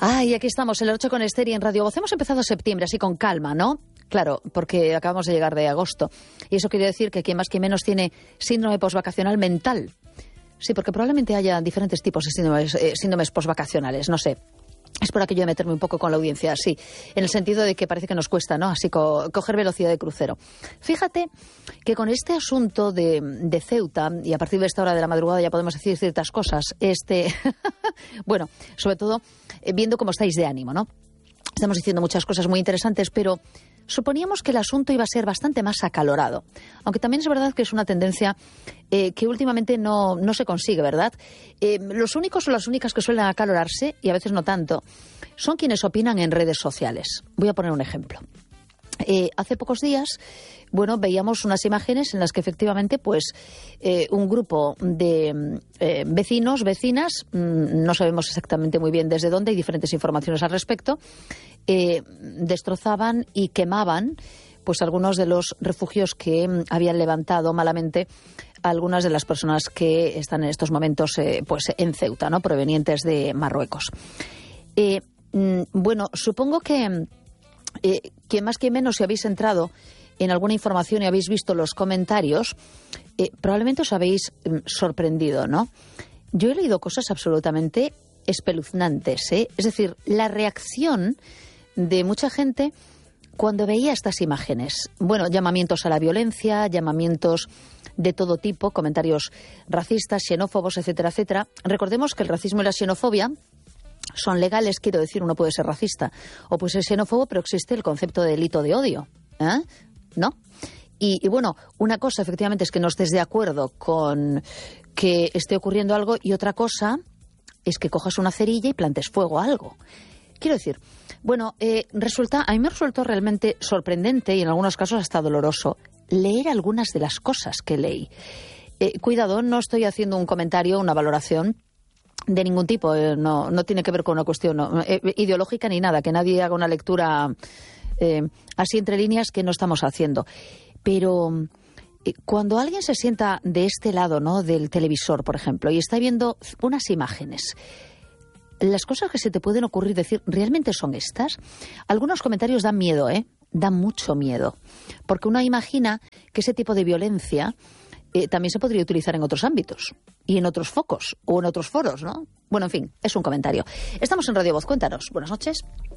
Ay, aquí estamos, el 8 con Esther y en Radio Voz. Hemos empezado septiembre así con calma, ¿no? Claro, porque acabamos de llegar de agosto. Y eso quiere decir que quien más que menos tiene síndrome posvacacional mental. Sí, porque probablemente haya diferentes tipos de síndromes posvacacionales, no sé. Es por aquello de meterme un poco con la audiencia, sí, en el sentido de que parece que nos cuesta, ¿no? Así coger velocidad de crucero. Fíjate que con este asunto de Ceuta, y a partir de esta hora de la madrugada ya podemos decir ciertas cosas, bueno, sobre todo viendo cómo estáis de ánimo, ¿no? Estamos diciendo muchas cosas muy interesantes, pero suponíamos que el asunto iba a ser bastante más acalorado. Aunque también es verdad que es una tendencia que últimamente no se consigue, ¿verdad? Los únicos o las únicas que suelen acalorarse, y a veces no tanto, son quienes opinan en redes sociales. Voy a poner un ejemplo. Hace pocos días, bueno, veíamos unas imágenes en las que efectivamente, pues, un grupo de vecinos, vecinas, no sabemos exactamente muy bien desde dónde, hay diferentes informaciones al respecto, destrozaban y quemaban, pues, algunos de los refugios que habían levantado malamente algunas de las personas que están en estos momentos, pues, en Ceuta, ¿no? Provenientes de Marruecos. Bueno, supongo que más que menos, si habéis entrado en alguna información y habéis visto los comentarios, probablemente os habéis sorprendido, ¿no? Yo he leído cosas absolutamente espeluznantes, ¿eh? Es decir, la reacción de mucha gente cuando veía estas imágenes. Bueno, llamamientos a la violencia, llamamientos de todo tipo, comentarios racistas, xenófobos, etcétera, etcétera. Recordemos que el racismo y la xenofobia son legales, quiero decir, uno puede ser racista o puede ser xenófobo, pero existe el concepto de delito de odio, ¿no? Y bueno, una cosa efectivamente es que no estés de acuerdo con que esté ocurriendo algo y otra cosa es que cojas una cerilla y plantes fuego a algo. Quiero decir, bueno, a mí me resultó realmente sorprendente y en algunos casos hasta doloroso leer algunas de las cosas que leí. Cuidado, no estoy haciendo un comentario, una valoración de ningún tipo, no tiene que ver con una cuestión ideológica ni nada, que nadie haga una lectura así entre líneas que no estamos haciendo. Pero cuando alguien se sienta de este lado, ¿no?, del televisor, por ejemplo, y está viendo unas imágenes, las cosas que se te pueden ocurrir decir, ¿realmente son estas? Algunos comentarios dan miedo, dan mucho miedo, porque uno imagina que ese tipo de violencia también se podría utilizar en otros ámbitos y en otros focos o en otros foros, ¿no? Bueno, en fin, es un comentario. Estamos en Radio Voz, cuéntanos. Buenas noches.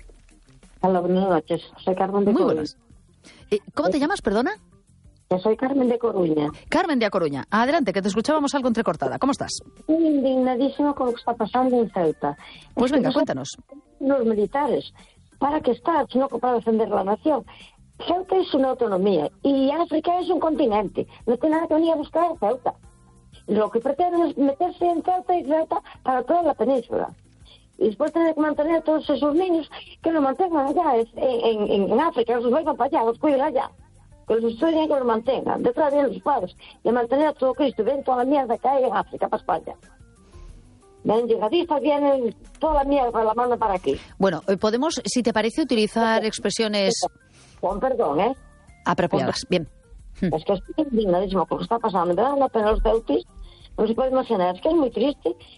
Hola, buenas noches. Soy Carmen de Coruña. Muy buenas. ¿Cómo te llamas, perdona? Soy Carmen de Coruña. Carmen de A Coruña. Adelante, que te escuchábamos algo entrecortada. ¿Cómo estás? Estoy indignadísimo con lo que está pasando en Ceuta. Pues venga, cuéntanos. Los militares, ¿para qué están? Sino para defender la nación. Ceuta es una autonomía y África es un continente. No tiene nada que venir a buscar a Ceuta. Lo que pretenden es meterse en Ceuta y Ceuta para toda la península. Y después tener que mantener a todos esos niños que los mantengan allá en África, los vuelvan para allá, los cuiden allá. Que los estudien, que los mantengan. Detrás de los padres. Y mantener a todo Cristo. Ven toda la mierda que hay en África para España. Ven yihadistas, vienen toda la mierda, la mandan para aquí. Bueno, podemos, si te parece, utilizar expresiones... Con perdón, apropiadas. Bien. Es que estoy indignadísimo con lo que está pasando. Me dan la pena los ceutis. No se puede imaginar. Es que es muy triste